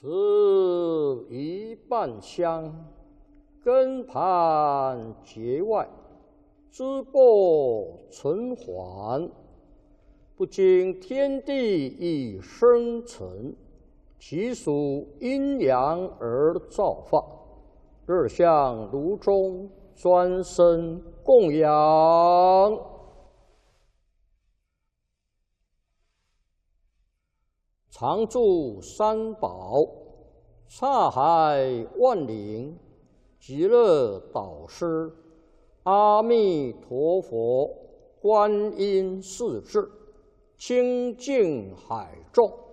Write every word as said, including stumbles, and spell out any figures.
此一半香，根盘结外，枝播存缓，不经天地以生成，其属阴阳而造化。日向炉中，专生供养。常住三宝，刹海万灵，极乐导师，阿弥陀佛，观音世智，清净海众。